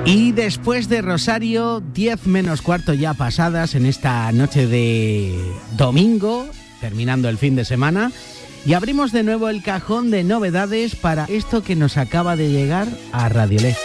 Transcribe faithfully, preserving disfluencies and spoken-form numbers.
Y después de Rosario, diez menos cuarto ya pasadas en esta noche de domingo, terminando el fin de semana, y abrimos de nuevo el cajón de novedades para esto que nos acaba de llegar a Radiolé.